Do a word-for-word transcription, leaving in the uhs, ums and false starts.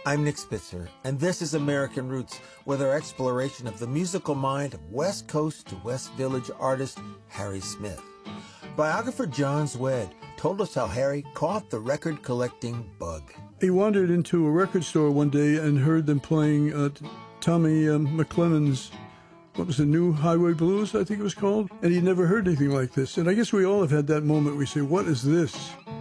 I'm Nick Spitzer, and this is American Roots, with our exploration of the musical mind of West Coast to West Village artist Harry Smith. Biographer John Zwed told us how Harry caught the record-collecting bug. He wandered into a record store one day and heard them playing uh, Tommy um, McLennan's, what was the New Highway Blues, I think it was called? And he'd never heard anything like this. And I guess we all have had that moment where we say, what is this?